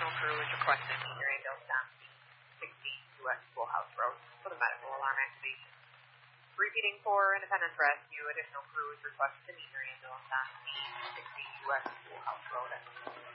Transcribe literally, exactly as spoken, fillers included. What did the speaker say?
additional crew is requested to your ambulance on sixteen U S Schoolhouse Road for the medical alarm activation. Repeating for Independence Rescue, additional crew is requested to meet your ambulance on sixteen U S Schoolhouse Road.